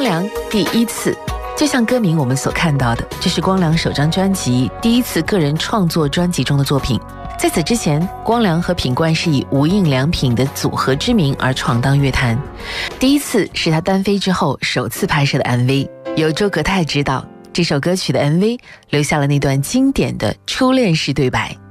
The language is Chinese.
光良第一次，就像歌名我们所看到的，这是光良首张专辑第一次个人创作专辑中的作品。在此之前，光良和品冠是以无印良品的组合之名而闯荡乐坛。第一次是他单飞之后首次拍摄的 MV， 由周格泰执导。这首歌曲的 MV 留下了那段经典的初恋式对白。